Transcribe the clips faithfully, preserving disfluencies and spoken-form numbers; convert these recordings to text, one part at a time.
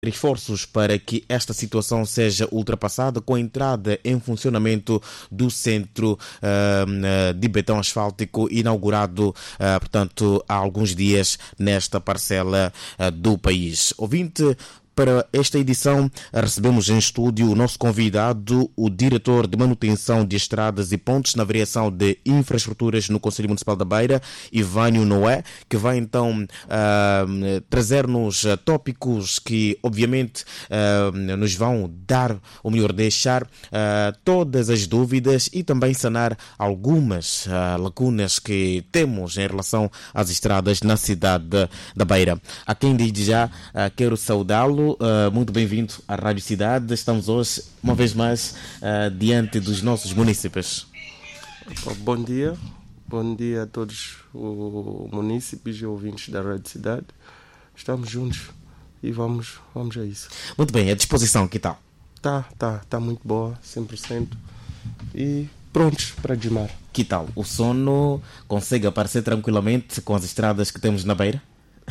esforços para que esta situação seja ultrapassada com a entrada em funcionamento do centro uh, de betão asfáltico inaugurado, uh, portanto, há alguns dias nesta parcela uh, do país. Ouvinte, para esta edição, recebemos em estúdio o nosso convidado, o diretor de manutenção de estradas e pontes na variação de infraestruturas no Conselho Municipal da Beira, Ivânio Noé, que vai então uh, trazer-nos uh, tópicos que, obviamente, uh, nos vão dar, ou melhor, deixar uh, todas as dúvidas e também sanar algumas uh, lacunas que temos em relação às estradas na cidade de, da Beira. A quem desde já uh, quero saudá-lo. Uh, muito bem-vindo à Rádio Cidade. Estamos hoje, uma vez mais, uh, diante dos nossos munícipes. Bom dia. Bom dia a todos os munícipes e ouvintes da Rádio Cidade. Estamos juntos e vamos, vamos a isso. Muito bem. A disposição, que tal? Tá, tá, tá muito boa, cem por cento. E prontos para dimar. Que tal? O sono consegue aparecer tranquilamente com as estradas que temos na Beira?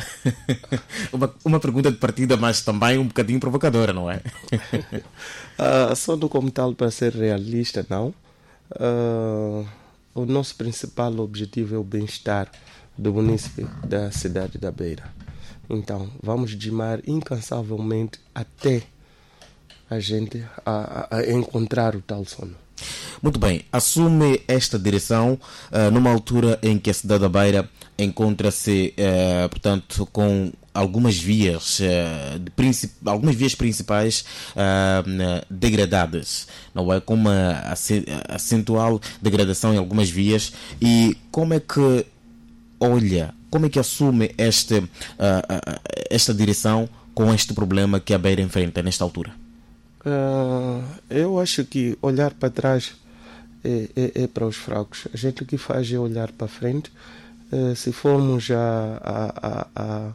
uma, uma pergunta de partida, mas também um bocadinho provocadora, não é? uh, sono como tal, para ser realista, não. Uh, o nosso principal objetivo é o bem-estar do município da cidade da Beira. Então, vamos dimar incansavelmente até a gente a, a encontrar o tal sono. Muito bem, assume esta direção uh, numa altura em que a cidade da Beira encontra-se, uh, portanto, com algumas vias, uh, de princip... algumas vias principais uh, degradadas, não é? Com uma acentual degradação em algumas vias. E como é que olha, como é que assume este, uh, uh, esta direção com este problema que a Beira enfrenta nesta altura? Uh, eu acho que olhar para trás é, é, é para os fracos. A gente o que faz é olhar para frente. Uh, se formos a, a, a,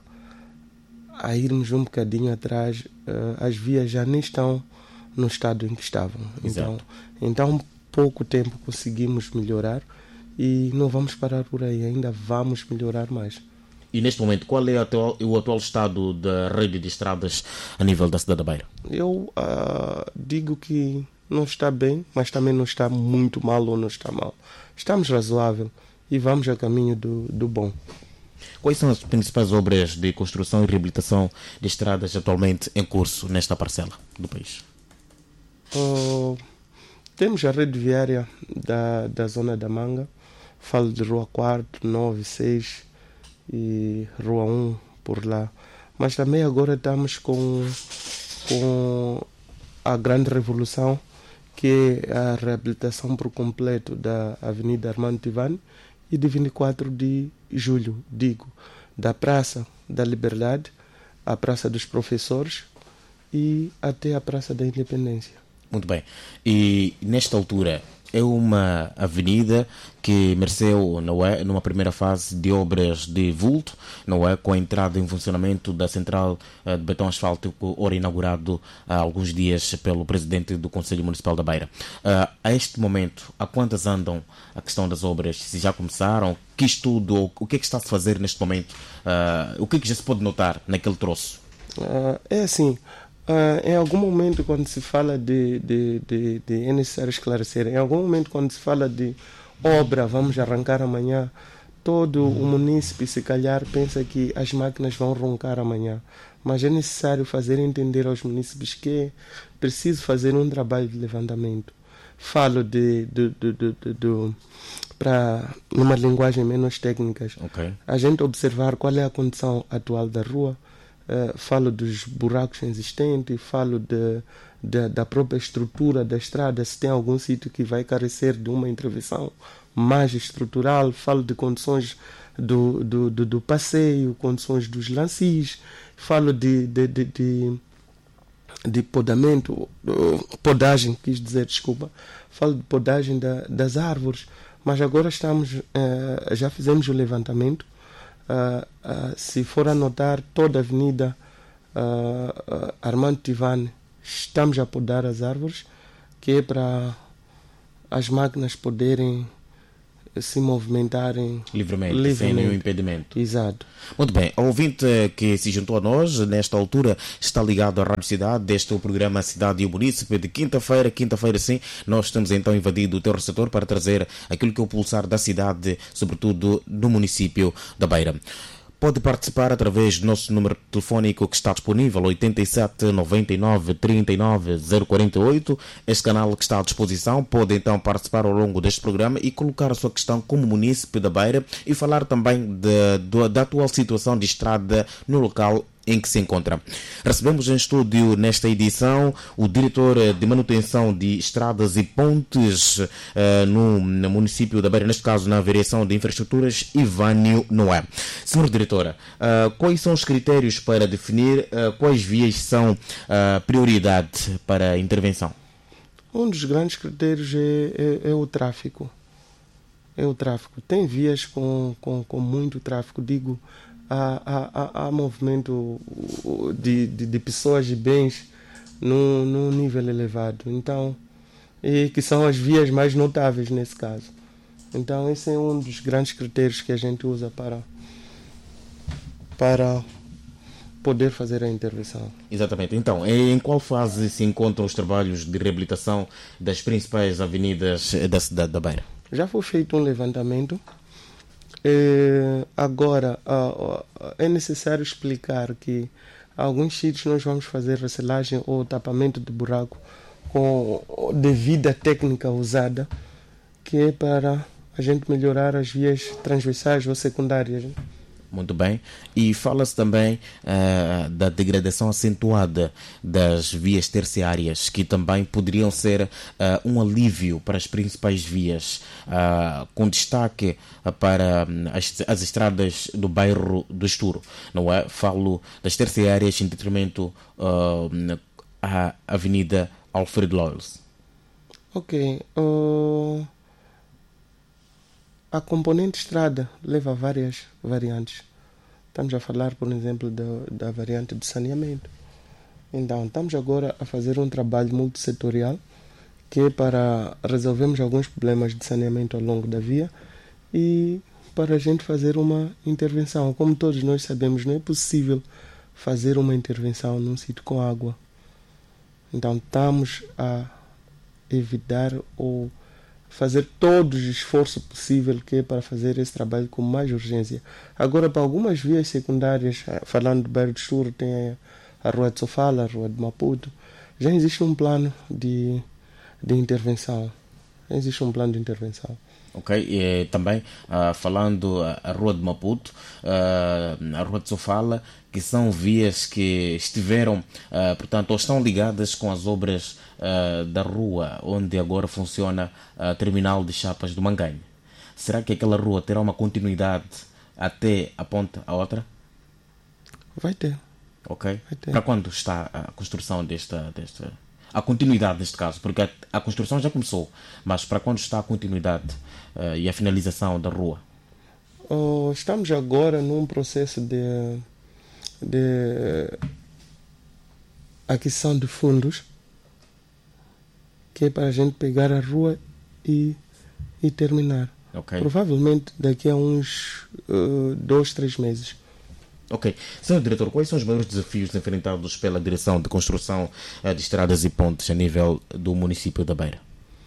a irmos um bocadinho atrás, uh, as vias já nem estão no estado em que estavam. Então, então, pouco tempo conseguimos melhorar e não vamos parar por aí, ainda vamos melhorar mais. E neste momento, qual é o atual, o atual estado da rede de estradas a nível da cidade da Beira? Eu uh, digo que não está bem, mas também não está muito mal ou não está mal. Estamos razoável e vamos a caminho do, do bom. Quais são as principais obras de construção e reabilitação de estradas atualmente em curso nesta parcela do país? Uh, temos a rede viária da, da zona da Manga. Falo de Rua quatro, nove, seis e Rua um por lá. Mas também agora estamos com, com a grande revolução, que é a reabilitação por completo da Avenida Armando Tivani e de vinte e quatro de julho, digo, da Praça da Liberdade, a Praça dos Professores e até a Praça da Independência. Muito bem. E nesta altura é uma avenida que mereceu, não é, numa primeira fase de obras de vulto, não é, com a entrada em funcionamento da central uh, de betão asfáltico, ora inaugurado há alguns dias pelo presidente do Conselho Municipal da Beira. Uh, a este momento, a quantas andam a questão das obras? Se já começaram? Que estudo? O que é que está a se fazer neste momento? Uh, o que é que já se pode notar naquele troço? Uh, é assim... Uh, em algum momento, quando se fala de, de, de, de... É necessário esclarecer. Em algum momento, quando se fala de obra, vamos arrancar amanhã, todo o munícipe, se calhar, pensa que as máquinas vão roncar amanhã. Mas é necessário fazer entender aos munícipes que é preciso fazer um trabalho de levantamento. Falo de... de, de, de, de, de para numa linguagem menos técnica. Okay. A gente observar qual é a condição atual da rua. Uh, falo dos buracos existentes, falo de, de, da própria estrutura da estrada, se tem algum sítio que vai carecer de uma intervenção mais estrutural, falo de condições do, do, do, do passeio, condições dos lancis, falo de, de, de, de, de podamento, uh, podagem, quis dizer, desculpa, falo de podagem da, das árvores, mas agora estamos, uh, já fizemos o levantamento. Uh, uh, se for a notar, toda a avenida uh, uh, Armando Tivani, estamos a podar as árvores, que é para as máquinas poderem se movimentarem livremente, livremente, sem nenhum impedimento. Exato. Muito bem, o ouvinte que se juntou a nós nesta altura está ligado à Rádio Cidade. Este é o programa Cidade e o Munícipe de quinta-feira. Quinta-feira sim, nós temos então invadido o teu receptor para trazer aquilo que é o pulsar da cidade, sobretudo no município da Beira. Pode participar através do nosso número telefónico que está disponível, oito sete nove nove três nove zero quatro oito. Este canal que está à disposição pode então participar ao longo deste programa e colocar a sua questão como munícipe da Beira e falar também de, de, da atual situação de estrada no local em que se encontra. Recebemos em estúdio nesta edição o diretor de manutenção de estradas e pontes uh, no, no município da Beira, neste caso na variação de infraestruturas, Ivânio Noé. Senhor diretora, uh, quais são os critérios para definir uh, quais vias são uh, prioridade para a intervenção? Um dos grandes critérios é, é, é o tráfego. É o tráfego. Tem vias com, com, com muito tráfego, digo, Há, há, há movimento de, de, de pessoas e bens num, num nível elevado, então, e que são as vias mais notáveis nesse caso. Então esse é um dos grandes critérios que a gente usa para, para poder fazer a intervenção. Exatamente. Então, em qual fase se encontram os trabalhos de reabilitação das principais avenidas da cidade da Beira? Já foi feito um levantamento. É, agora, uh, uh, é necessário explicar que alguns sítios nós vamos fazer recelagem ou tapamento de buraco com devida técnica usada, que é para a gente melhorar as vias transversais ou secundárias. Muito bem. E fala-se também uh, da degradação acentuada das vias terciárias, que também poderiam ser uh, um alívio para as principais vias, uh, com destaque uh, para as, as estradas do bairro do Esturo. Não é? Falo das terciárias em detrimento uh, à Avenida Alfredo Loyles. Ok. Uh... A componente estrada leva a várias variantes. Estamos a falar, por exemplo, da, da variante de saneamento. Então, estamos agora a fazer um trabalho multissetorial que é para resolvermos alguns problemas de saneamento ao longo da via e para a gente fazer uma intervenção. Como todos nós sabemos, não é possível fazer uma intervenção num sítio com água. Então, estamos a evitar ou fazer todo o esforço possível que é para fazer esse trabalho com mais urgência. Agora, para algumas vias secundárias, falando do bairro do Esturo, tem a Rua de Sofala, a Rua de Maputo, já existe um plano de, de intervenção. Já existe um plano de intervenção. Ok, e também uh, falando a Rua de Maputo, uh, a Rua de Sofala, que são vias que estiveram, uh, portanto, ou estão ligadas com as obras uh, da rua, onde agora funciona a terminal de chapas do Manganho. Será que aquela rua terá uma continuidade até a ponte a outra? Vai ter. Ok. Vai ter. Para quando está a construção desta... desta... a continuidade neste caso, porque a, a construção já começou, mas para quando está a continuidade uh, e a finalização da rua? Oh, estamos agora num processo de, de aquisição de fundos, que é para a gente pegar a rua e, e terminar. Okay. Provavelmente daqui a uns uh, dois, três meses. Ok. Senhor Diretor, quais são os maiores desafios enfrentados pela direção de construção de estradas e pontes a nível do município da Beira?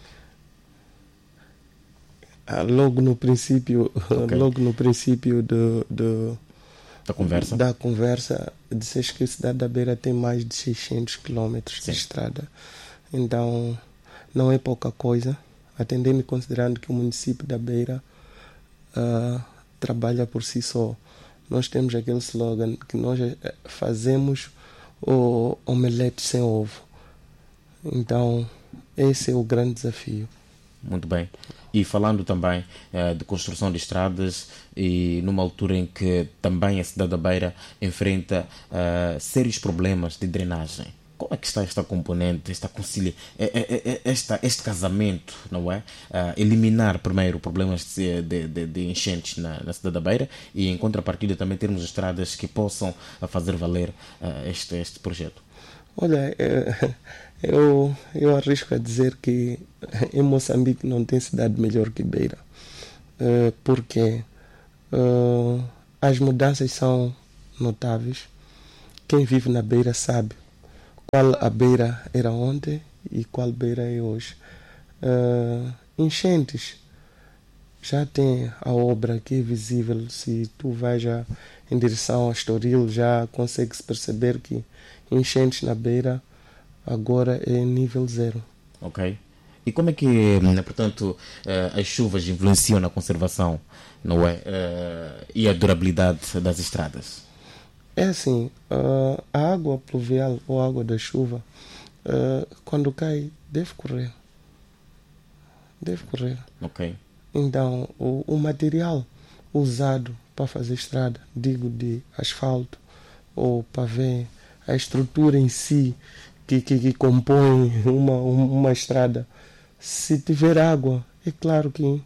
Ah, logo no princípio, okay. logo no princípio do, do, da conversa, da conversa disseste que a cidade da Beira tem mais de seiscentos quilómetros de estrada. Então, não é pouca coisa, atendendo e considerando que o município da Beira uh, trabalha por si só. Nós temos aquele slogan que nós fazemos o omelete sem ovo. Então, esse é o grande desafio. Muito bem. E falando também uh, de construção de estradas e numa altura em que também a cidade da Beira enfrenta uh, sérios problemas de drenagem. Como é que está esta componente, esta concilia, esta, este casamento, não é? Uh, eliminar primeiro problemas de, de, de, de enchentes na, na cidade da Beira e em contrapartida também termos estradas que possam fazer valer uh, este, este projeto. Olha, eu, eu arrisco a dizer que em Moçambique não tem cidade melhor que Beira. uh, porque uh, as mudanças são notáveis. Quem vive na beira sabe qual a beira era ontem e qual beira é hoje. Uh, enchentes, já tem a obra que é visível. Se tu vais já em direção a Estoril, já consegue-se perceber que enchentes na beira agora é nível zero. Ok. E como é que, portanto, as chuvas influenciam na conservação, não é? E a durabilidade das estradas? É assim, a água pluvial ou água da chuva, quando cai, deve correr. Deve correr. Ok. Então, o, o material usado para fazer estrada, digo de asfalto ou pavê, a estrutura em si que, que, que compõe uma, uma estrada, se tiver água, é claro que,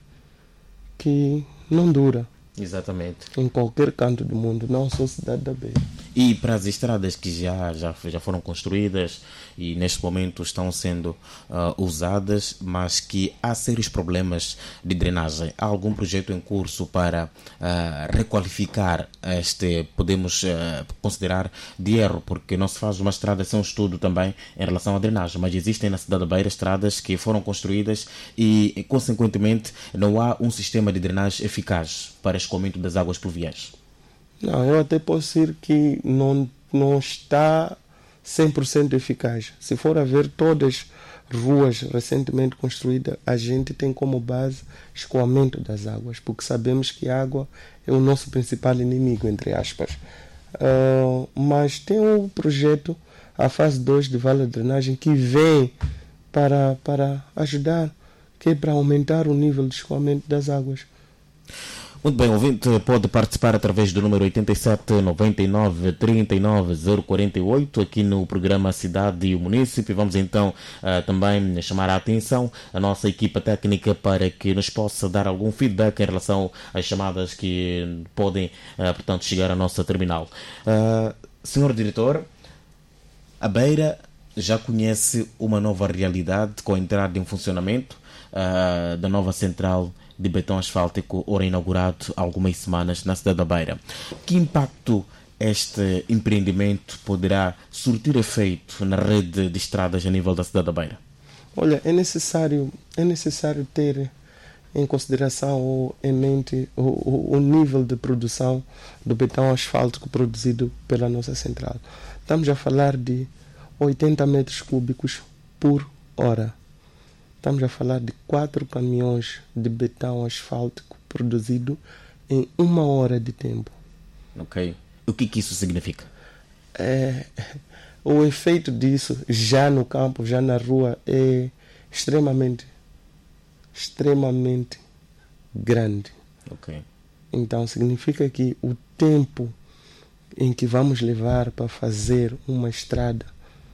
que não dura. Exatamente. Em qualquer canto do mundo, não só Cidade da Beira. E para as estradas que já, já, já foram construídas e neste momento estão sendo uh, usadas, mas que há sérios problemas de drenagem, há algum projeto em curso para uh, requalificar este, podemos uh, considerar de erro, porque não se faz uma estrada sem um estudo também em relação à drenagem, mas existem na cidade da Beira estradas que foram construídas e, consequentemente, não há um sistema de drenagem eficaz para escoamento das águas pluviais. Não, eu até posso dizer que não, não está cem por cento eficaz. Se for a ver todas as ruas recentemente construídas, a gente tem como base escoamento das águas, porque sabemos que a água é o nosso principal inimigo, entre aspas. Uh, mas tem um projeto, a fase dois de vale de drenagem, que vem para, para ajudar, que é para aumentar o nível de escoamento das águas. Muito bem, o ouvinte pode participar através do número oito sete nove nove três nove zero quatro oito aqui no programa Cidade e o Município. Vamos então uh, também chamar a atenção a nossa equipa técnica para que nos possa dar algum feedback em relação às chamadas que podem, uh, portanto, chegar à nossa terminal. Uh, senhor Diretor, a Beira já conhece uma nova realidade com a entrada em funcionamento uh, da nova central de betão asfáltico, ora inaugurado há algumas semanas na cidade da Beira. Que impacto este empreendimento poderá surtir efeito na rede de estradas a nível da cidade da Beira? Olha, é necessário, é necessário ter em consideração ou em mente o, o, o nível de produção do betão asfáltico produzido pela nossa central. Estamos a falar de oitenta metros cúbicos por hora. Estamos a falar de quatro caminhões de betão asfáltico produzido em uma hora de tempo. Ok. O que, que isso significa? É, o efeito disso já no campo, já na rua, é extremamente, extremamente grande. Ok. Então significa que o tempo em que vamos levar para fazer uma estrada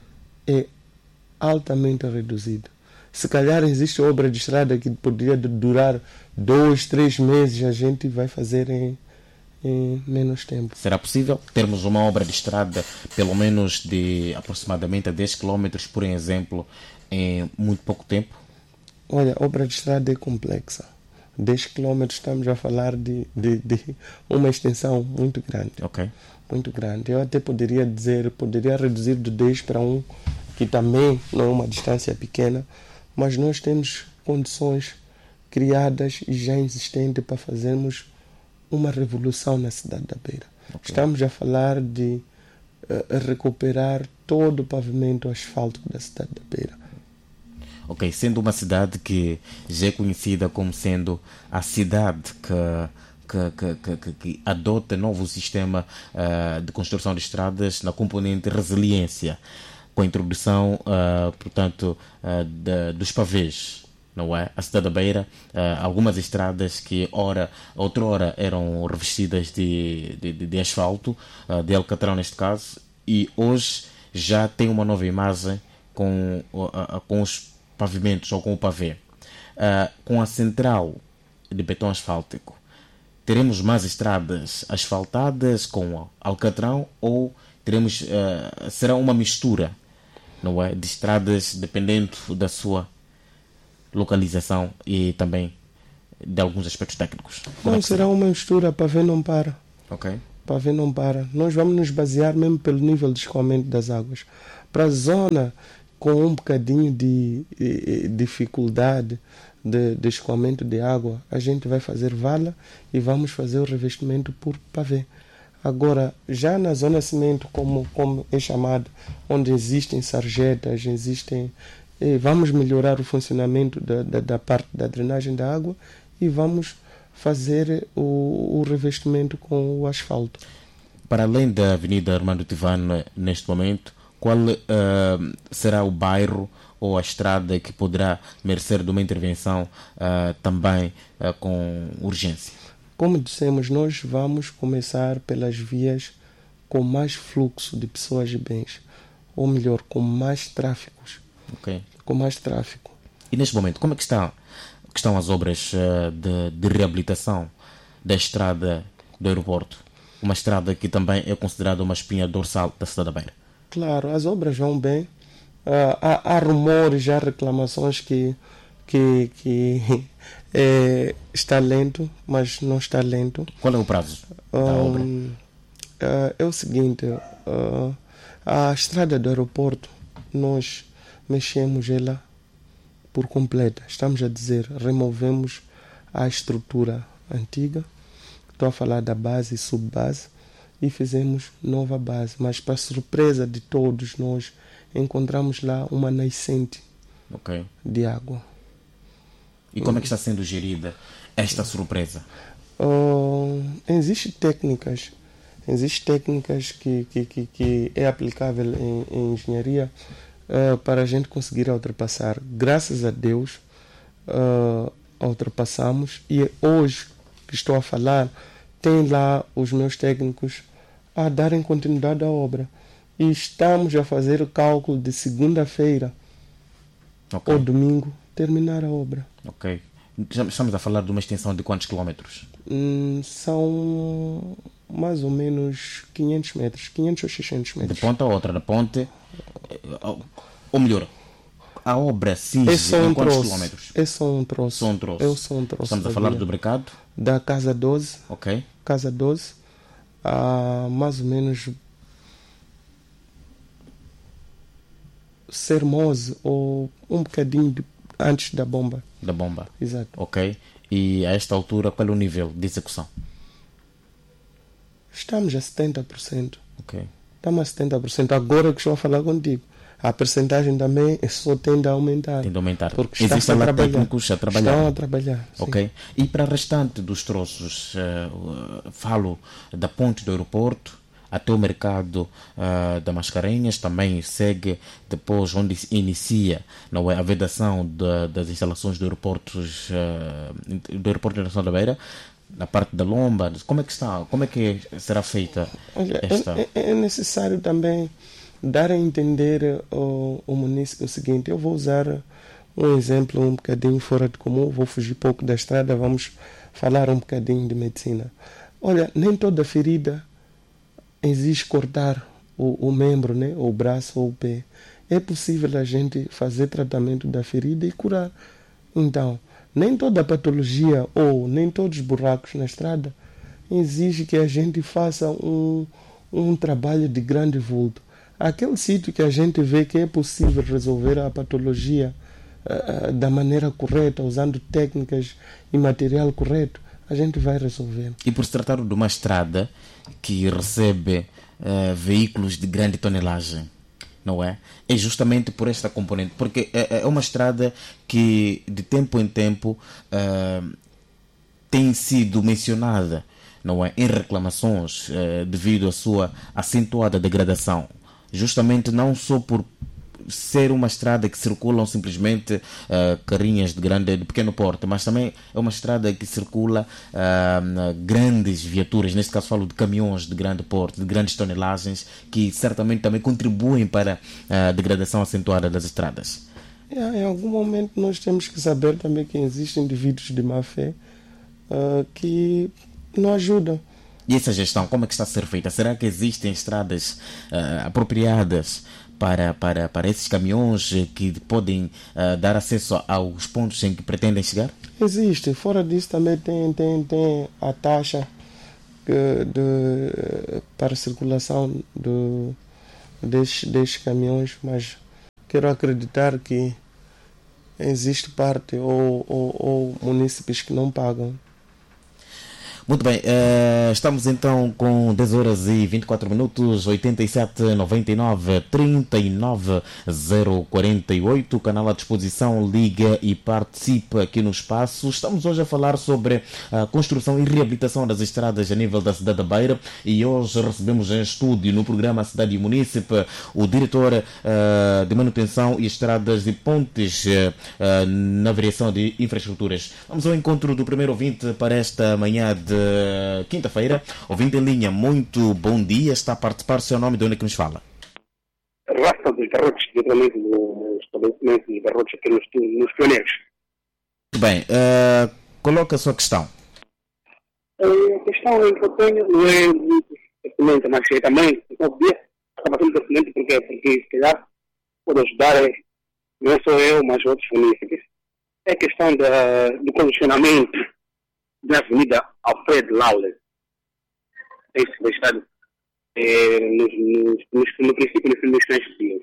é altamente reduzido. Se calhar existe obra de estrada que poderia durar dois, três meses, a gente vai fazer em, em menos tempo. Será possível termos uma obra de estrada, pelo menos de aproximadamente dez quilômetros, por exemplo, em muito pouco tempo? Olha, a obra de estrada é complexa. dez quilômetros estamos a falar de, de, de uma extensão muito grande. Ok. Muito grande. Eu até poderia dizer, poderia reduzir de dez para um, que também não é uma distância pequena, mas nós temos condições criadas e já existentes para fazermos uma revolução na cidade da Beira. Okay. Estamos a falar de uh, recuperar todo o pavimento asfáltico da cidade da Beira. Ok, sendo uma cidade que já é conhecida como sendo a cidade que, que, que, que, que adota novo sistema uh, de construção de estradas na componente resiliência, com a introdução, uh, portanto, uh, de, dos pavês, não é? A cidade da Beira, uh, algumas estradas que ora, outrora eram revestidas de, de, de asfalto, uh, de alcatrão neste caso, e hoje já tem uma nova imagem com, uh, uh, com os pavimentos ou com o pavê. Uh, com a central de betão asfáltico, teremos mais estradas asfaltadas com alcatrão ou teremos, uh, será uma mistura, não é, de estradas dependendo da sua localização e também de alguns aspectos técnicos? Como Não, é que será uma mistura, para ver não para. Ok. Para ver não para. Nós vamos nos basear mesmo pelo nível de escoamento das águas. Para a zona com um bocadinho de, de dificuldade de, de escoamento de água, a gente vai fazer vala e vamos fazer o revestimento por pavê. Agora, já na zona cimento, como, como é chamado, onde existem sarjetas, existem, eh, vamos melhorar o funcionamento da, da, da parte da drenagem da água e vamos fazer o, o revestimento com o asfalto. Para além da Avenida Armando Tivano, neste momento, qual uh, será o bairro ou a estrada que poderá merecer de uma intervenção uh, também uh, com urgência? Como dissemos, nós vamos começar pelas vias com mais fluxo de pessoas e bens, ou melhor, com mais tráficos. Okay. Com mais tráfico. E neste momento, como é que, está, que estão as obras uh, de, de reabilitação da estrada do aeroporto? Uma estrada que também é considerada uma espinha dorsal da cidade da Beira. Claro, as obras vão bem. Uh, há, há rumores, há reclamações que, que, que é, está lento, mas não está lento. Qual é o prazo da um, obra? Uh, é o seguinte, uh, a estrada do aeroporto, nós mexemos ela por completa. Estamos a dizer, removemos a estrutura antiga, estou a falar da base e subbase, e fizemos nova base. Mas, para surpresa de todos, nós encontramos lá uma nascente okay. de água. E como é que está sendo gerida esta surpresa? Uh, Existem técnicas, existem técnicas que, que, que, que é aplicável em, em engenharia uh, para a gente conseguir ultrapassar. Graças a Deus, uh, ultrapassamos, e hoje que estou a falar, tem lá os meus técnicos a darem continuidade à obra. E estamos a fazer o cálculo de segunda-feira okay. ou domingo terminar a obra. Ok. Estamos a falar de uma extensão de quantos quilómetros? Hum, são mais ou menos quinhentos metros, quinhentos ou seiscentos metros. De ponta a outra, da ponte, ou melhor, a obra cinge é em um quantos troço. quilómetros? É só um troço. Só um troço. É só um troço. Estamos a falar do mercado? Da Casa doze. Ok. Casa doze. A mais ou menos Sermose, ou um bocadinho de, antes da bomba. Da bomba. Exato. Ok. E a esta altura, qual é o nível de execução? Estamos a setenta por cento. Ok. Estamos a setenta por cento. Agora que estou a falar contigo, a percentagem também só tende a aumentar. Tende a aumentar. Porque existem lá trabalhar. técnicos a trabalhar. Estão a trabalhar. Ok. Sim. E para o restante dos troços, uh, falo da ponte do aeroporto até o mercado uh, da Mascarenhas, também segue depois onde inicia não é, a vedação de, das instalações do aeroporto, uh, do aeroporto internacional da Beira, na parte da Lomba. Como é que está? Como é que será feita Olha, esta? É, é necessário também dar a entender ao, ao município o seguinte. Eu vou usar um exemplo um bocadinho fora de comum, vou fugir pouco da estrada, vamos falar um bocadinho de medicina. Olha, nem toda ferida exige cortar o, o membro, né? O braço ou o pé. É possível a gente fazer tratamento da ferida e curar. Então, nem toda patologia ou nem todos os buracos na estrada exige que a gente faça um, um trabalho de grande vulto. Aquele sítio que a gente vê que é possível resolver a patologia uh, da maneira correta, usando técnicas e material correto, a gente vai resolver. E por se tratar de uma estrada que recebe uh, veículos de grande tonelagem, não é? É justamente por esta componente, porque é, é uma estrada que de tempo em tempo uh, tem sido mencionada, não é, em reclamações uh, devido à sua acentuada degradação, justamente não só por ser uma estrada que circulam simplesmente uh, carrinhas de grande, de pequeno porte, mas também é uma estrada que circula uh, grandes viaturas, neste caso falo de caminhões de grande porte, de grandes tonelagens, que certamente também contribuem para a degradação acentuada das estradas. É, em algum momento nós temos que saber também que existem indivíduos de má fé uh, que não ajudam. E essa gestão, como é que está a ser feita? Será que existem estradas uh, apropriadas para, para, para esses caminhões que podem uh, dar acesso aos pontos em que pretendem chegar? Existe. Fora disso também tem, tem, tem a taxa que, de, para a circulação do, destes, destes caminhões, mas quero acreditar que existe parte ou, ou, ou munícipes que não pagam. Muito bem, uh, estamos então com dez horas e vinte e quatro minutos, oitenta e sete, noventa e nove, trinta e nove, zero quarenta e oito, canal à disposição, liga e participa aqui no espaço. Estamos hoje a falar sobre a construção e reabilitação das estradas a nível da cidade da Beira e hoje recebemos em estúdio no programa Cidade e Munícipe o diretor uh, de manutenção e estradas e pontes uh, na variação de infraestruturas. Vamos ao encontro do primeiro ouvinte para esta manhã de quinta-feira. Ouvinte em linha, muito bom dia. Está a participar, seu nome, de onde é que nos fala? Raça dos Garrotes, diretamente do estabelecimento dos Garrotes aqui nos, nos Pioneiros. Muito bem, uh, coloca a sua questão. A questão que eu tenho não é muito pertinente, mas é também, então, acaba sendo pertinente porque, porque se calhar pode ajudar, não só eu, mas outros munícipes. É a questão da, do condicionamento da Avenida Alfredo Lawler. Tem se deixado é, nos, nos, nos, no princípio nos primeiros três dias.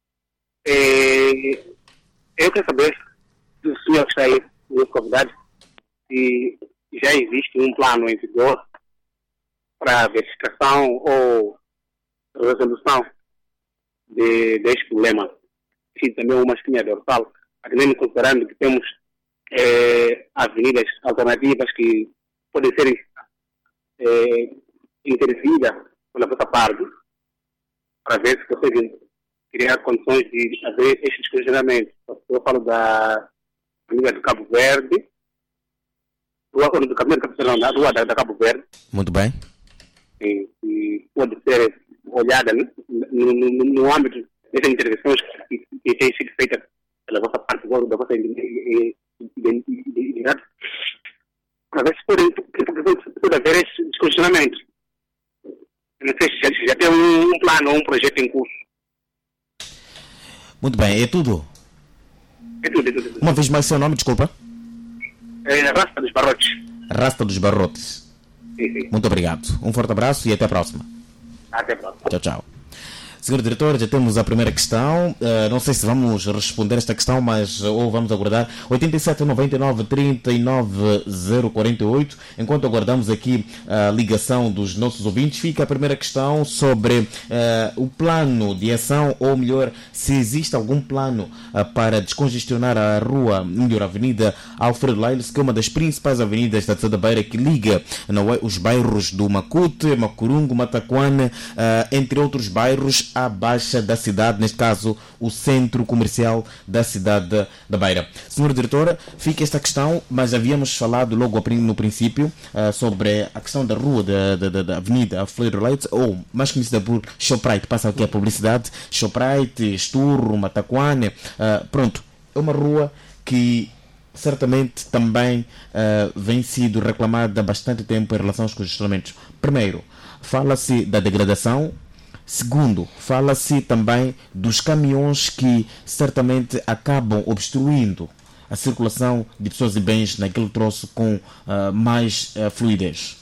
É, eu quero saber se o senhor que está aí nos convidados se já existe um plano em vigor para a verificação ou resolução de, deste problema. E também uma espinha dorsal, atendendo considerando que temos É, avenidas alternativas que podem ser é, intervidas pela vossa parte para ver se conseguem criar condições de haver este descongestionamento. Eu falo da Avenida do Cabo Verde, rua do Caminho do Cabo, da Rua da, da Cabo Verde. Muito bem. E, e pode ser olhada no, no, no, no âmbito dessas intervenções que, que têm sido feitas pela vossa parte, da vossa identidade, para ver se pode, pode haver esse descongestionamento. Não sei se já, já tem um, um plano ou um projeto em curso. Muito bem, é tudo? É tudo, é tudo. É tudo. Uma vez mais, seu nome, desculpa? É a Rasta dos Barrotes. Rasta dos Barrotes. Sim, sim. Muito obrigado. Um forte abraço e até a próxima. Até a próxima. Tchau, tchau. Senhor Diretor, já temos a primeira questão. Uh, não sei se vamos responder esta questão, mas uh, ou vamos aguardar. oitenta e sete, noventa e nove, trinta e nove, zero quarenta e oito. Enquanto aguardamos aqui a ligação dos nossos ouvintes, fica a primeira questão sobre uh, o plano de ação, ou melhor, se existe algum plano uh, para descongestionar a rua, melhor, a Avenida Alfredo Lailes, que é uma das principais avenidas da cidade da Beira, que liga não é, os bairros do Macute, Macurungo, Mataquane, uh, entre outros bairros, à baixa da cidade, neste caso o centro comercial da cidade da Beira. Senhor Diretor, fica esta questão, mas havíamos falado logo no princípio uh, sobre a questão da rua da, da, da Avenida Alfredo Lailes, ou mais conhecida por Shoprite, passa aqui a publicidade, Shoprite, Esturro, Mataquane, uh, pronto, é uma rua que certamente também uh, vem sido reclamada há bastante tempo em relação aos congestionamentos. Primeiro, fala-se da degradação. Segundo, fala-se também dos caminhões que certamente acabam obstruindo a circulação de pessoas e bens naquele troço com uh, mais uh, fluidez.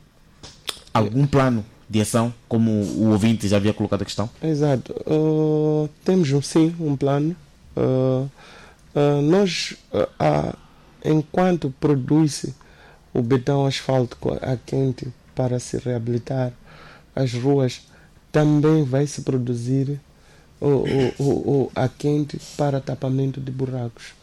Algum plano de ação, como o ouvinte já havia colocado a questão? Exato. Uh, temos sim um plano. Uh, uh, nós, uh, uh, enquanto produz-se o betão asfáltico a quente para se reabilitar as ruas, também vai se produzir o, o, o, o, a quente para tapamento de buracos.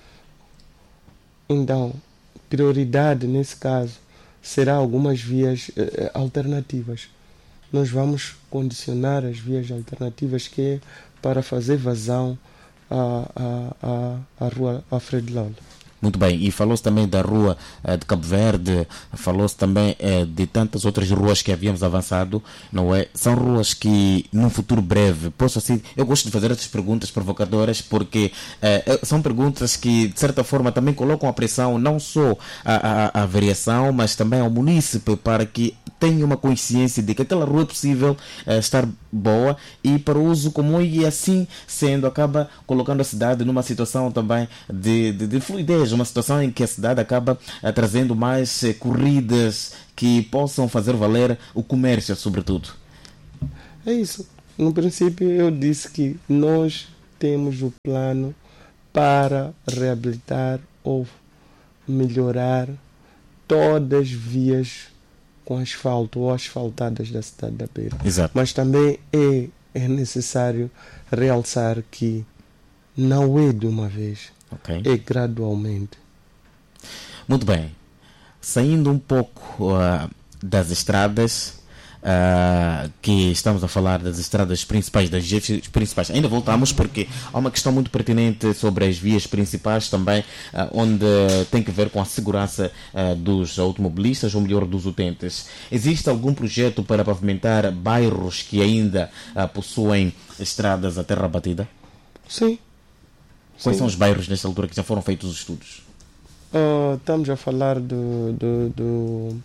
Então, prioridade nesse caso será algumas vias eh, alternativas. Nós vamos condicionar as vias alternativas que é para fazer vazão à, à, à, à rua Alfredo Lawler. Muito bem, e falou-se também da rua uh, de Cabo Verde, falou-se também uh, de tantas outras ruas que havíamos avançado, não é? São ruas que, num futuro breve, posso assim, eu gosto de fazer essas perguntas provocadoras porque uh, são perguntas que, de certa forma, também colocam a pressão não só à, à, à variação, mas também ao munícipe, para que tenha uma consciência de que aquela rua é possível uh, estar boa e para uso comum, e assim sendo acaba colocando a cidade numa situação também de, de, de fluidez, uma situação em que a cidade acaba uh, trazendo mais uh, corridas que possam fazer valer o comércio, sobretudo. É isso. No princípio eu disse que nós temos o plano para reabilitar ou melhorar todas as vias com asfalto ou asfaltadas da cidade da Beira. Exato. Mas também é, é necessário realçar que não é de uma vez, okay. É gradualmente. Muito bem. Saindo um pouco uh, das estradas, Uh, que estamos a falar das estradas principais, das vias principais. Ainda voltamos porque há uma questão muito pertinente sobre as vias principais também, uh, onde tem que ver com a segurança uh, dos automobilistas, ou melhor, dos utentes. Existe algum projeto para pavimentar bairros que ainda uh, possuem estradas a terra batida? Sim. Quais Sim. são os bairros nesta altura que já foram feitos os estudos? Uh, estamos a falar do, do, do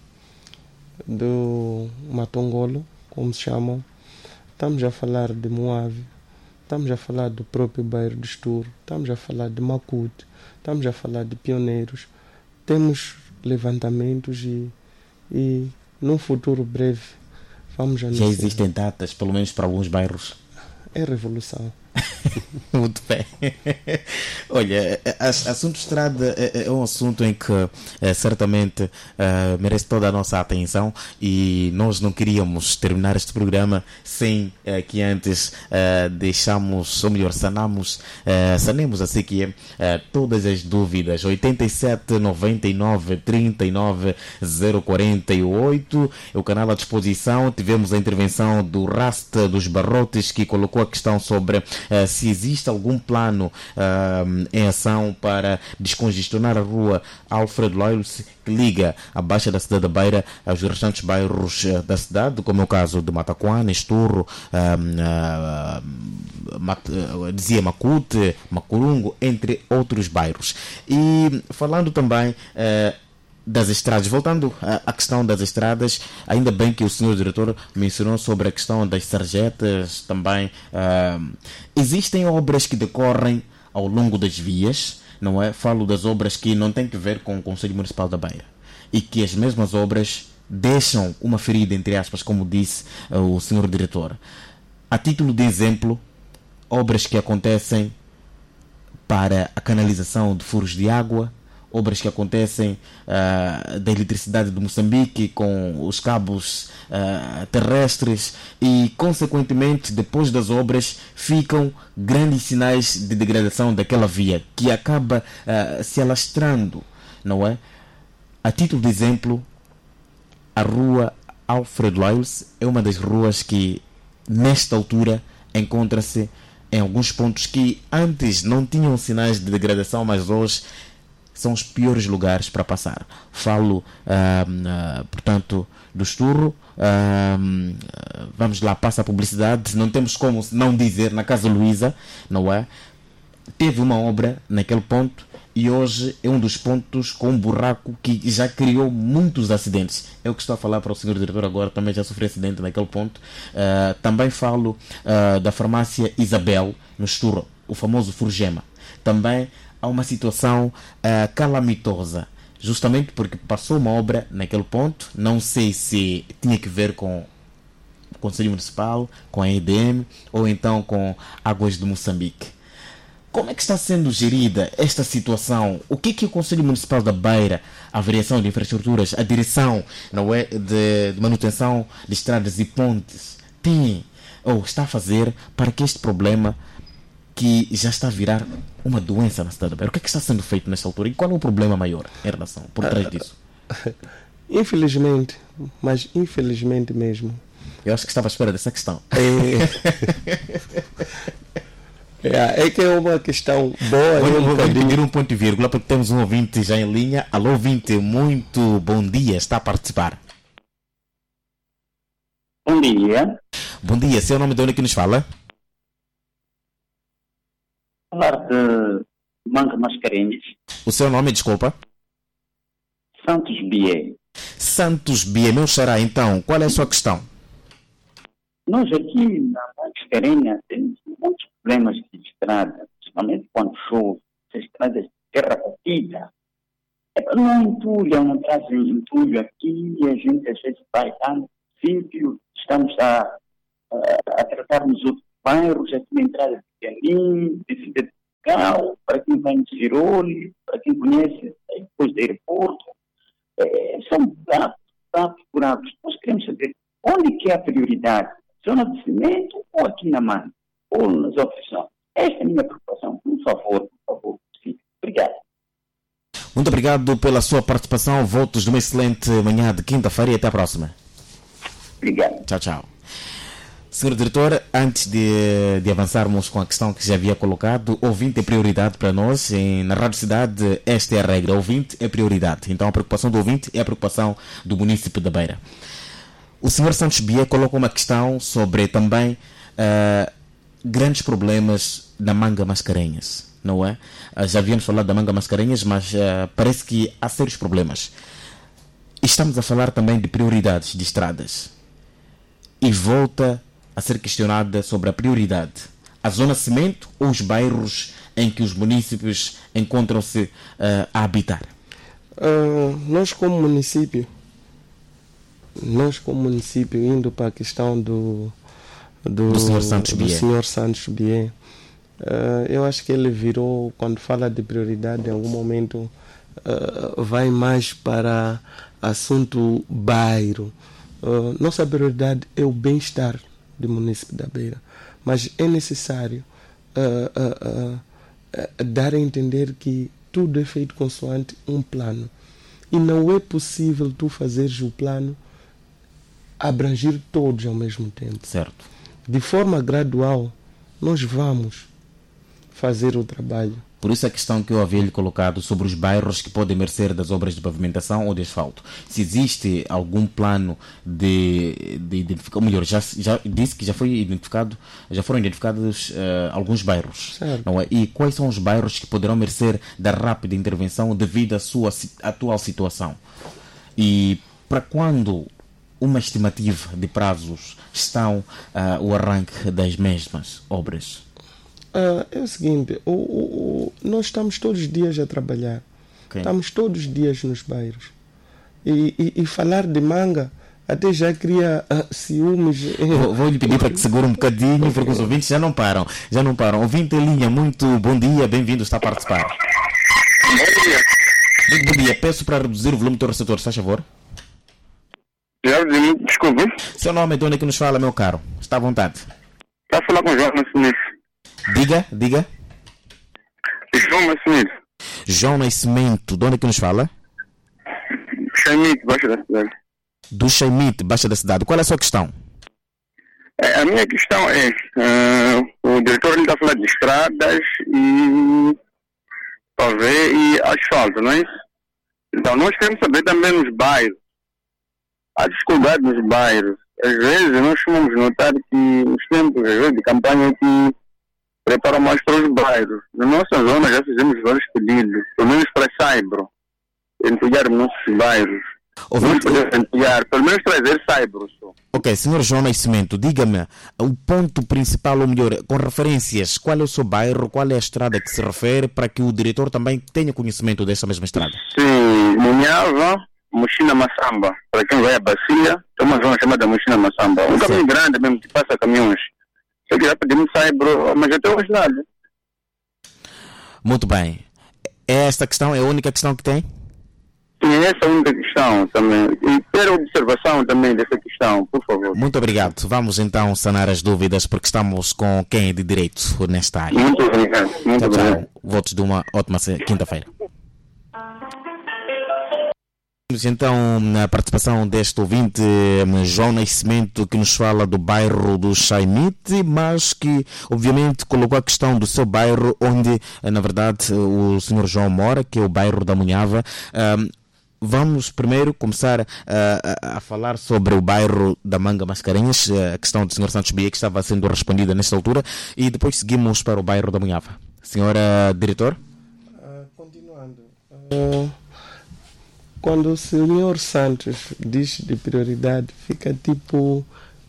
do Matongolo, como se chamam. Estamos a falar de Moave, estamos a falar do próprio bairro de Estouro, estamos a falar de Macute, estamos a falar de Pioneiros. Temos levantamentos e, e num futuro breve vamos anunciar. Já existem datas, pelo menos para alguns bairros? É revolução. Muito bem. Olha, assunto estrada é um assunto em que é, certamente é, merece toda a nossa atenção, e nós não queríamos terminar este programa sem é, que antes é, deixamos, ou melhor, sanamos, é, sanemos assim que é, é, todas as dúvidas. Oitenta e sete, noventa e nove, trinta e nove, zero quarenta e oito é o canal à disposição. Tivemos a intervenção do Rasta dos Barrotes, que colocou a questão sobre Uh, se existe algum plano uh, em ação para descongestionar a rua Alfredo Loyles, que liga a Baixa da cidade da Beira aos restantes bairros uh, da cidade, como é o caso de Mataquana, Estouro, uh, uh, Mat, uh, dizia Macute, Macurungo, entre outros bairros. E falando também uh, das estradas, voltando à questão das estradas, ainda bem que o senhor diretor mencionou sobre a questão das sarjetas também. Uh, existem obras que decorrem ao longo das vias, não é? Falo das obras que não têm que ver com o Conselho Municipal da Beira, e que as mesmas obras deixam uma ferida, entre aspas, como disse uh, o senhor diretor. A título de exemplo, obras que acontecem para a canalização de furos de água, obras que acontecem uh, da eletricidade de Moçambique com os cabos uh, terrestres, e consequentemente depois das obras ficam grandes sinais de degradação daquela via, que acaba uh, se alastrando, não é? A título de exemplo, a rua Alfred Lyles é uma das ruas que nesta altura encontra-se em alguns pontos que antes não tinham sinais de degradação, mas hoje são os piores lugares para passar. Falo, uh, uh, portanto, do Esturro. Uh, vamos lá, passa a publicidade. Não temos como não dizer, na Casa Luísa, não é? Teve uma obra naquele ponto e hoje é um dos pontos com um buraco que já criou muitos acidentes. É o que estou a falar para o senhor diretor agora, também já sofri acidente naquele ponto. Uh, também falo uh, da farmácia Isabel, no Esturro, o famoso Furgema. Também há uma situação uh, calamitosa, justamente porque passou uma obra naquele ponto. Não sei se tinha que ver com o Conselho Municipal, com a E D M ou então com Águas de Moçambique. Como é que está sendo gerida esta situação? O que é que o Conselho Municipal da Beira, a Variação de Infraestruturas, a Direção, não é, de, de Manutenção de Estradas e Pontes tem ou está a fazer para que este problema, que já está a virar uma doença na cidade da Beira, o que é que está sendo feito nesta altura e qual é o problema maior em relação, por trás disso? Infelizmente, mas infelizmente mesmo. Eu acho que estava à espera dessa questão. É, é, é que é uma questão boa. Vou, um vou bocadinho... pedir um ponto e vírgula porque temos um ouvinte já em linha. Alô, ouvinte, muito bom dia, está a participar. Bom dia. Bom dia, seu nome de onde que nos fala? Falar de Manga Mascarenhas. O seu nome, desculpa? Santos Bié. Santos Bia, meu xará, então, qual é a sua questão? Nós aqui na Mascarenha temos muitos problemas de estrada, principalmente quando chove, as estradas de terra batida. É, não entulham, não trazem entulho aqui, e a gente às vezes vai lá no sítio, estamos a, a, a tratar nos outros bairros, aqui na entrada de Canim, de Cidade, para quem vai no Ciroli, para quem conhece depois do aeroporto. É, são buracos, buracos, buracos. Nós queremos saber onde que é a prioridade, zona de cimento ou aqui na mão, ou nas outras zonas. Esta é a minha preocupação. Por favor, por favor. Sim. Obrigado. Muito obrigado pela sua participação. Votos de uma excelente manhã de quinta-feira e até a próxima. Obrigado. Tchau, tchau. Senhor Diretor, antes de, de avançarmos com a questão que já havia colocado, ouvinte é prioridade para nós. Em, na Rádio Cidade, esta é a regra. Ouvinte é prioridade. Então, a preocupação do ouvinte é a preocupação do município da Beira. O senhor Santos Bia colocou uma questão sobre também uh, grandes problemas na Manga Mascarenhas, não é? Uh, já havíamos falado da Manga Mascarenhas, mas uh, parece que há sérios problemas. Estamos a falar também de prioridades de estradas. E volta a ser questionada sobre a prioridade. A zona cimento ou os bairros em que os municípios encontram-se uh, a habitar? Uh, nós como município, nós como município, indo para a questão do do, do senhor Santos do Bia, senhor Santos Bia uh, eu acho que ele virou, quando fala de prioridade, em algum momento uh, vai mais para assunto bairro. Uh, nossa prioridade é o bem-estar do município da Beira, mas é necessário uh, uh, uh, uh, dar a entender que tudo é feito consoante um plano, e não é possível tu fazeres o plano abranger todos ao mesmo tempo. Certo. De forma gradual, nós vamos fazer o trabalho. Por isso a questão que eu havia lhe colocado sobre os bairros que podem merecer das obras de pavimentação ou de asfalto. Se existe algum plano de, de identificar, ou melhor, já, já disse que já foi identificado, já foram identificados uh, alguns bairros, não é? E quais são os bairros que poderão merecer da rápida intervenção devido à sua atual situação? E para quando uma estimativa de prazos estão uh, o arranque das mesmas obras? Uh, é o seguinte, o, o, o, nós estamos todos os dias a trabalhar. Okay. Estamos todos os dias nos bairros. E, e, e falar de Manga até já cria uh, ciúmes. Vou, vou lhe pedir para que segure um bocadinho, porque os ouvintes já não param. Já não param. Ouvinte em linha, muito bom dia, bem-vindo, está a participar. Bom dia. Muito bom dia. Peço para reduzir o volume do receptor, se faz favor. Desculpe. Seu nome é de onde é que nos fala, meu caro? Está à vontade. Está a falar com o João Nascimento. Diga, diga. João Nascimento. João Nascimento, de onde é que nos fala? Chaimite, baixa da cidade. Do Chaimite, baixa da cidade. Qual é a sua questão? É, a minha questão é, uh, o diretor ele está a falar de estradas e pavê e asfalto, não é isso? Então nós queremos saber também nos bairros. Há dificuldade nos bairros. Às vezes nós vamos notar que nos tempos às vezes, de campanha que preparam mais para os bairros. Na nossa zona já fizemos vários pedidos, pelo menos para Saibro, entulhar os nossos bairros. Vamos poder entulhar, pelo menos trazer Saibro. Ok, senhor João Nascimento, diga-me o ponto principal, ou melhor, com referências, qual é o seu bairro, qual é a estrada que se refere, para que o diretor também tenha conhecimento dessa mesma estrada? Sim, Munhava, Mochina Massamba. Para quem vai à Bacia, tem uma zona chamada Mochina Massamba. Um caminho grande mesmo, que passa caminhões. Se eu quiser pedir-me Saibro, mas até hoje nada. Muito bem. Esta questão é a única questão que tem? Sim, essa é a única questão também. E ter observação também dessa questão, por favor. Muito obrigado. Vamos então sanar as dúvidas, porque estamos com quem é de direito nesta área. Muito obrigado. Muito tchau, obrigado. Tchau. Votos de uma ótima quinta-feira. Então, na participação deste ouvinte, João Nascimento, que nos fala do bairro do Chaimite, mas que obviamente colocou a questão do seu bairro, onde na verdade o senhor João mora, que é o bairro da Munhava. Um, vamos primeiro começar uh, a, a falar sobre o bairro da Manga Mascarenhas, a questão do senhor Santos Bia, que estava sendo respondida nesta altura, e depois seguimos para o bairro da Munhava. Senhora Diretor? Uh, continuando. Uh... quando o senhor Santos diz de prioridade, fica tipo...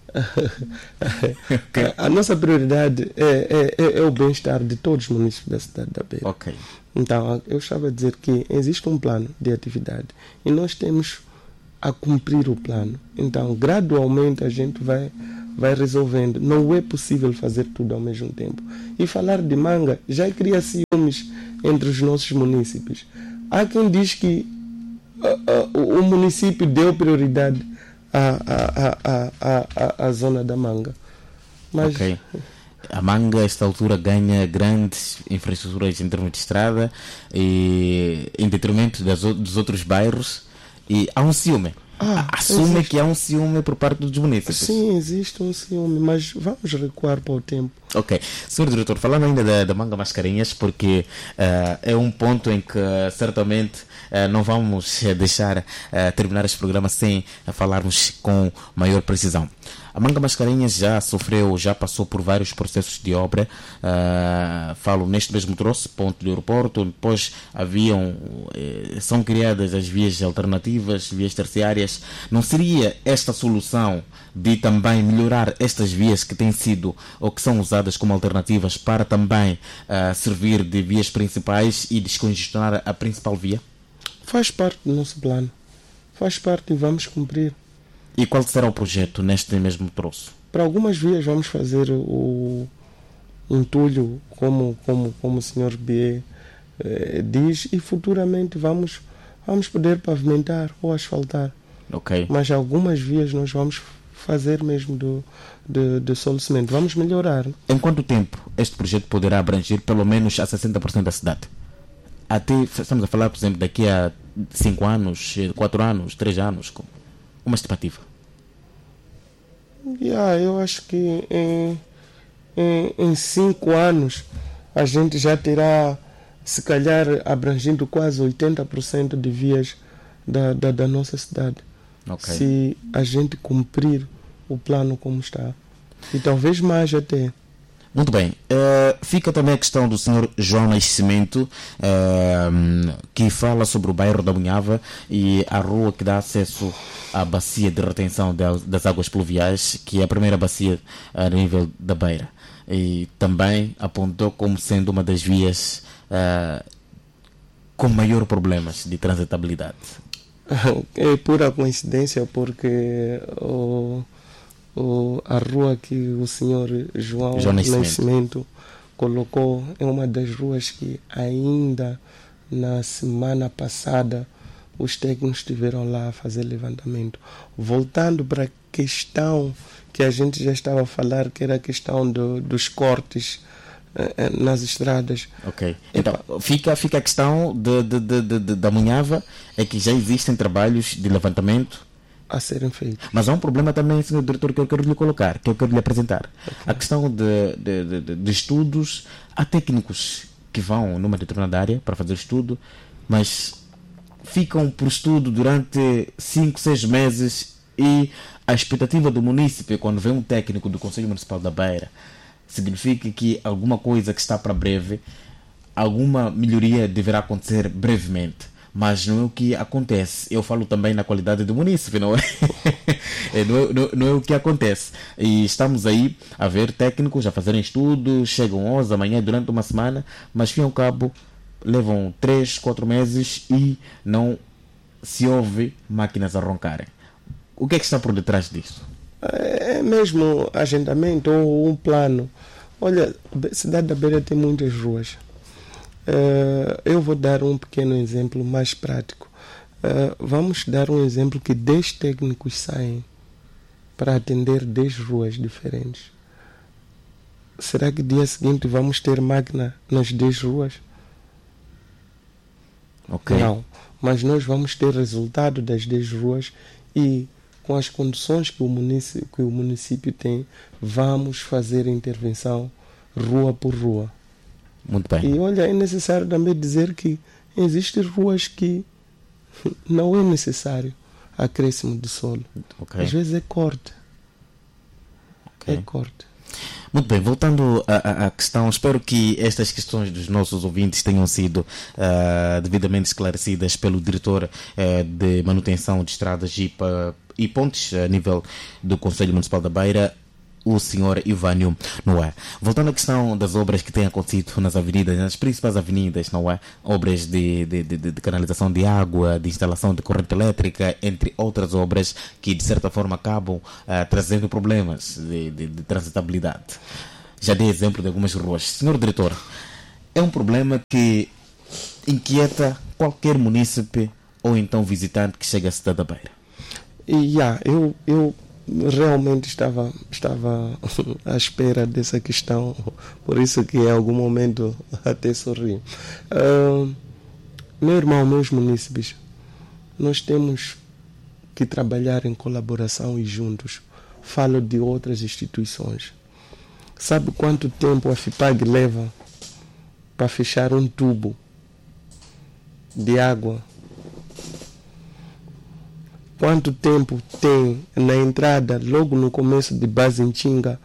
okay. a, a nossa prioridade é, é, é o bem-estar de todos os municípios da cidade da Beira. Okay. Então, eu estava a dizer que existe um plano de atividade e nós temos a cumprir o plano. Então, gradualmente a gente vai, vai resolvendo. Não é possível fazer tudo ao mesmo tempo. E falar de Manga já cria ciúmes entre os nossos municípios. Há quem diz que uh, uh, o município deu prioridade à, à, à, à, à, à zona da Manga. Mas... Okay. A Manga, a esta altura, ganha grandes infraestruturas em termos de estrada e em detrimento das, dos outros bairros. E há um ciúme. Ah, Assume existe. que há um ciúme por parte dos municípios. Sim, existe um ciúme, mas vamos recuar para o tempo. Ok. senhor Diretor, falando ainda da, da Manga Mascarenhas, porque uh, é um ponto em que uh, certamente uh, não vamos uh, deixar uh, terminar este programa sem uh, falarmos com maior precisão. A Manga Mascarenhas já sofreu, já passou por vários processos de obra. Uh, falo neste mesmo troço, ponto de aeroporto, depois haviam, eh, são criadas as vias alternativas, vias terciárias. Não seria esta solução de também melhorar estas vias que têm sido ou que são usadas como alternativas para também uh, servir de vias principais e descongestionar a principal via? Faz parte do nosso plano. Faz parte e vamos cumprir. E qual será o projeto neste mesmo troço? Para algumas vias vamos fazer o entulho, como, como, como o senhor B eh, diz, e futuramente vamos, vamos poder pavimentar ou asfaltar. Okay. Mas algumas vias nós vamos fazer mesmo do, de, de solo cimento. Vamos melhorar. Em quanto tempo este projeto poderá abranger pelo menos a sessenta por cento da cidade? Até, estamos a falar, por exemplo, daqui a cinco anos, quatro anos, três anos... Uma estimativa. Yeah, eu acho que em, em, em cinco anos a gente já terá, se calhar, abrangido quase oitenta por cento de vias da, da, da nossa cidade. Okay. Se a gente cumprir o plano como está. E talvez mais até. Muito bem. Uh, fica também a questão do senhor João Nascimento, uh, que fala sobre o bairro da Munhava e a rua que dá acesso à bacia de retenção das águas pluviais, que é a primeira bacia a nível da Beira. E também apontou como sendo uma das vias uh, com maior problemas de transitabilidade. É pura coincidência, porque o... O, a rua que o senhor João, João Nascimento. Nascimento colocou é uma das ruas que ainda na semana passada os técnicos estiveram lá a fazer levantamento. Voltando para a questão que a gente já estava a falar, que era a questão do, dos cortes eh, nas estradas. Ok. Então, fica, fica a questão de, de, de, de, da Munhava, é que já existem trabalhos de levantamento a serem feitos. Mas há um problema também, senhor Diretor, que eu quero lhe colocar, que eu quero lhe apresentar. Okay. A questão de, de, de, de estudos. Há técnicos que vão numa determinada área para fazer estudo, mas ficam por estudo durante cinco, seis meses e a expectativa do município, quando vem um técnico do Conselho Municipal da Beira, significa que alguma coisa que está para breve, alguma melhoria deverá acontecer brevemente. Mas não é o que acontece. Eu falo também na qualidade do município, não é? não, é não, não é o que acontece. E estamos aí a ver técnicos a fazerem estudos, chegam onze da manhã durante uma semana, mas, fim ao cabo, levam três, quatro meses e não se ouve máquinas a roncarem. O que é que está por detrás disso? É mesmo agendamento ou um plano. Olha, a cidade da Beira tem muitas ruas. Uh, eu vou dar um pequeno exemplo mais prático. Uh, vamos dar um exemplo que dez técnicos saem para atender dez ruas diferentes. Será que dia seguinte vamos ter máquina nas dez ruas? Okay. Não, mas nós vamos ter resultado das dez ruas e com as condições que o município, que o município tem, vamos fazer intervenção rua por rua. Muito bem. E olha, é necessário também dizer que existem ruas que não é necessário acréscimo de solo. Okay. Às vezes é corte. Okay. É corte. Muito bem, voltando à, à questão, espero que estas questões dos nossos ouvintes tenham sido uh, devidamente esclarecidas pelo diretor uh, de manutenção de estradas e, uh, e pontes a nível do Conselho Municipal da Beira, o senhor Ivânio Noé. Voltando à questão das obras que têm acontecido nas avenidas, nas principais avenidas, não é? Obras de, de, de, de canalização de água, de instalação de corrente elétrica, entre outras obras que de certa forma acabam uh, trazendo problemas de, de, de transitabilidade. Já dei exemplo de algumas ruas. Senhor diretor, é um problema que inquieta qualquer munícipe ou então visitante que chega à cidade da Beira. E yeah, eu, eu realmente estava, estava à espera dessa questão, por isso que em algum momento até sorri. Uh, meu irmão, meus munícipes, nós temos que trabalhar em colaboração e juntos. Falo de outras instituições. Sabe quanto tempo a FIPAG leva para fechar um tubo de água? Quanto tempo tem na entrada, logo no começo de Bazintinga?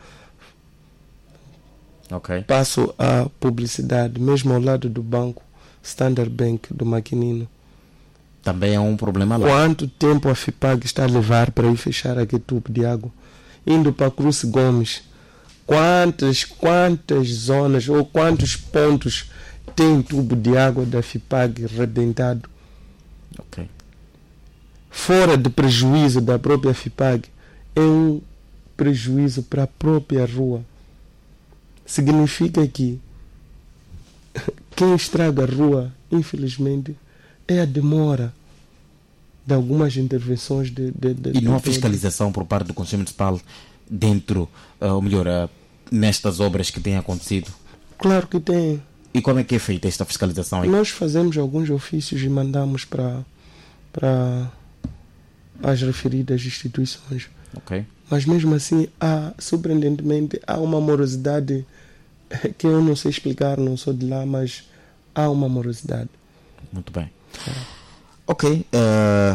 Okay. Passo a publicidade, mesmo ao lado do banco Standard Bank do Maquinino. Também é um problema lá. Quanto tempo a FIPAG está a levar para ir fechar aquele tubo de água? Indo para Cruz Gomes, quantas, quantas zonas ou quantos pontos tem tubo de água da FIPAG rebentado? Ok. Fora de prejuízo da própria FIPAG, é um prejuízo para a própria rua. Significa que quem estraga a rua, infelizmente, é a demora de algumas intervenções de, de, de, e não há de fiscalização por parte do Conselho Municipal dentro, uh, ou melhor, uh, nestas obras que têm acontecido? Claro que tem. E como é que é feita esta fiscalização aí? Nós fazemos alguns ofícios e mandamos para para as referidas instituições. Ok. Mas mesmo assim, há, surpreendentemente, há uma morosidade que eu não sei explicar, não sou de lá, mas há uma morosidade. Muito bem. É. Ok. Uh,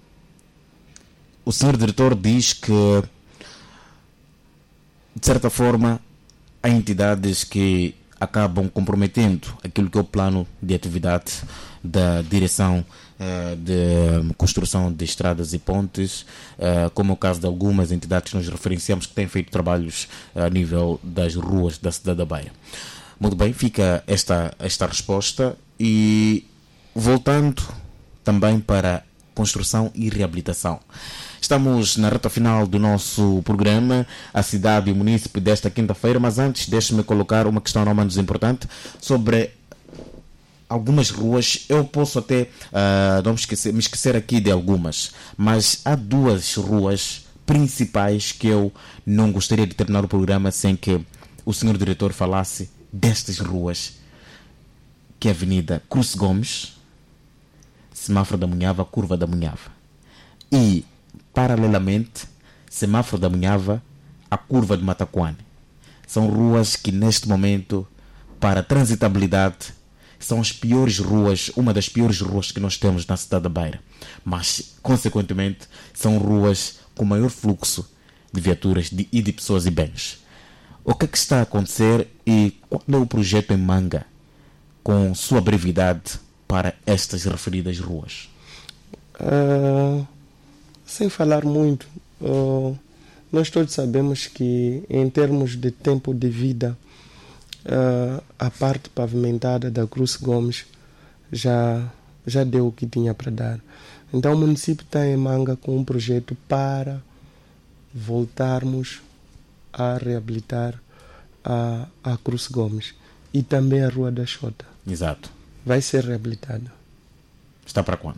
o senhor diretor diz que, de certa forma, há entidades que acabam comprometendo aquilo que é o plano de atividade da direção uh, de construção de estradas e pontes, uh, como é o caso de algumas entidades que nós referenciamos que têm feito trabalhos a nível das ruas da cidade da Beira. Muito bem, fica esta, esta resposta. E voltando também para construção e reabilitação. Estamos na reta final do nosso programa, a cidade e o município desta quinta-feira, mas antes deixe-me colocar uma questão não menos importante sobre algumas ruas. Eu posso até uh, não me esquecer, me esquecer aqui de algumas, mas há duas ruas principais que eu não gostaria de terminar o programa sem que o senhor diretor falasse destas ruas, que é a Avenida Cruz Gomes, Semáforo da Munhava, Curva da Munhava, e paralelamente Semáforo da Munhava, a Curva de Mataquane. São ruas que neste momento, para a transitabilidade, são as piores ruas, uma das piores ruas que nós temos na cidade da Beira, mas consequentemente são ruas com maior fluxo de viaturas de, e de pessoas e bens. O que é que está a acontecer e qual é o projeto em manga com sua brevidade para estas referidas ruas? Uh, sem falar muito, uh, nós todos sabemos que em termos de tempo de vida, uh, a parte pavimentada da Cruz Gomes já, já deu o que tinha para dar. Então o município está em manga com um projeto para voltarmos a reabilitar a, a Cruz Gomes e também a Rua da Xota. Exato. Vai ser reabilitada. Está para quando?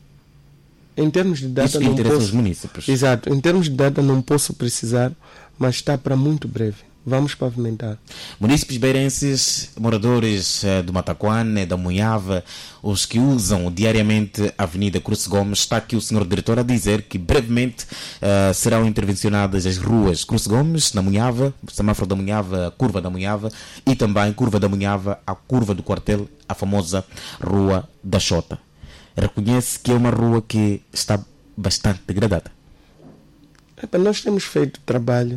Em termos de data, isso que não interessa posso... os municípios. Exato. Em termos de data não posso precisar, mas está para muito breve. Vamos pavimentar. Munícipes beirenses, moradores uh, do Mataquane, da Munhava, os que usam diariamente a Avenida Cruz Gomes, está aqui o senhor diretor a dizer que brevemente uh, serão intervencionadas as ruas Cruz Gomes, na Munhava, Semáforo da Munhava, a Curva da Munhava, e também Curva da Munhava, a Curva do Quartel, a famosa Rua da Xota. Reconhece que é uma rua que está bastante degradada. Epa, nós temos feito trabalho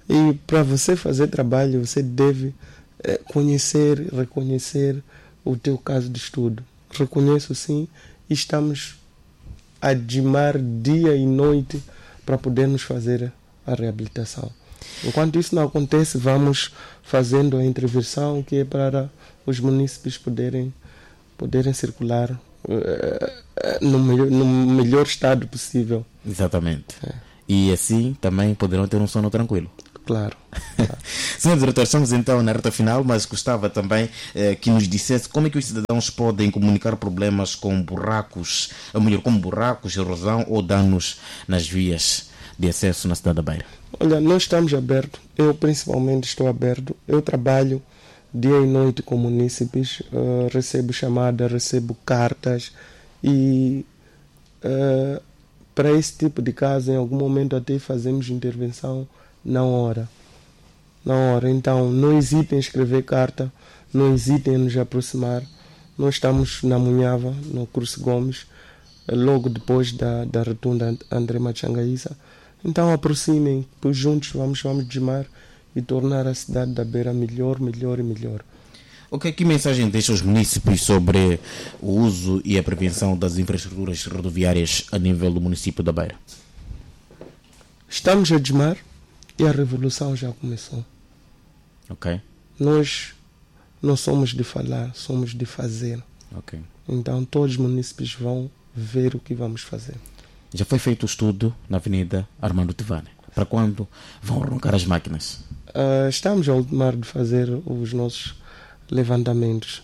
E para você fazer trabalho, você deve eh, conhecer, reconhecer o teu caso de estudo. Reconheço sim, e estamos a dimar dia e noite para podermos fazer a reabilitação. Enquanto isso não acontece, vamos fazendo a intervenção que é para os munícipes poderem, poderem circular uh, no, melhor, no melhor estado possível. Exatamente. É. E assim também poderão ter um sono tranquilo. Claro. claro. Senhor Diretor, estamos então na reta final, mas gostava também eh, que nos dissesse como é que os cidadãos podem comunicar problemas com buracos, ou melhor, com buracos, erosão ou danos nas vias de acesso na cidade da Beira. Olha, nós estamos abertos, eu principalmente estou aberto, eu trabalho dia e noite com munícipes, uh, recebo chamadas, recebo cartas e uh, para esse tipo de caso, em algum momento até fazemos intervenção na hora. Na hora. Então, não hesitem em escrever carta, não hesitem em nos aproximar. Nós estamos na Munhava, no Curso Gomes, logo depois da, da rotunda André Machangaíza. Então, aproximem, pois juntos vamos, vamos desmar e tornar a cidade da Beira melhor, melhor e melhor. Ok, que mensagem deixa os munícipes sobre o uso e a prevenção das infraestruturas rodoviárias a nível do município da Beira? Estamos a desmar e a revolução já começou. Ok. Nós não somos de falar, somos de fazer. Ok. Então todos os munícipes vão ver o que vamos fazer. Já foi feito o estudo na Avenida Armando Tivane. Para quando vão roncar as máquinas? Uh, estamos a ultimar de fazer os nossos levantamentos,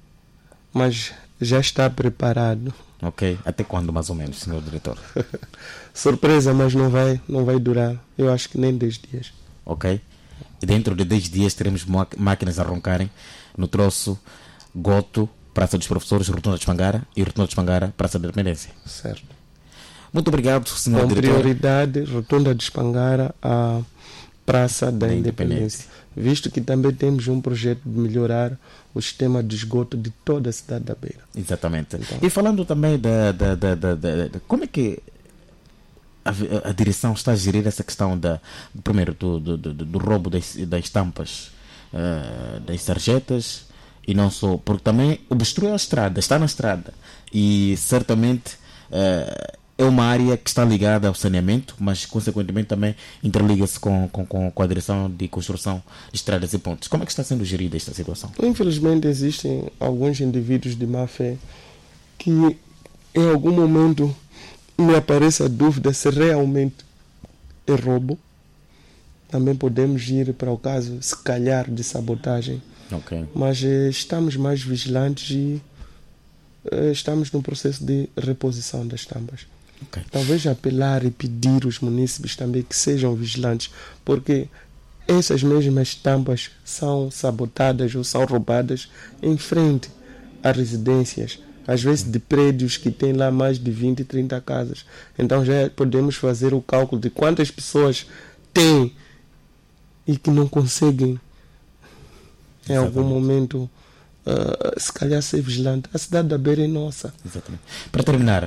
mas já está preparado. Ok. Até quando mais ou menos, senhor diretor? Surpresa, mas não vai, não vai durar. Eu acho que nem dez dias. Ok. E dentro de dez dias teremos máquinas a roncarem no troço Goto, Praça dos Professores, Rotunda de Espangara e Rotunda de Espangara, Praça da Independência. Certo. Muito obrigado, senhor Com diretor. prioridade, Rotunda de Espangara à Praça da, da Independência. Independência. Visto que também temos um projeto de melhorar o sistema de esgoto de toda a cidade da Beira. Exatamente. Então, e falando também da, da, da, da, da, da como é que a, a direção está a gerir essa questão da, primeiro do, do, do, do roubo das, das estampas uh, das sarjetas, e não só, porque também obstrui a estrada, está na estrada e certamente uh, é uma área que está ligada ao saneamento, mas consequentemente também interliga-se com, com, com a direção de construção de estradas e pontes. Como é que está sendo gerida esta situação? Infelizmente existem alguns indivíduos de má fé que em algum momento me aparece a dúvida se realmente é roubo. Também podemos ir para o caso, se calhar, de sabotagem. Okay. Mas eh, estamos mais vigilantes e eh, estamos no processo de reposição das estampas. Okay. Talvez apelar e pedir aos munícipes também que sejam vigilantes, porque essas mesmas estampas são sabotadas ou são roubadas em frente a residências, às vezes de prédios que têm lá mais de vinte, trinta casas. Então já podemos fazer o cálculo de quantas pessoas têm e que não conseguem em Exatamente. Algum momento uh, se calhar ser vigilante. A cidade da Beira é nossa. Exatamente. Para terminar,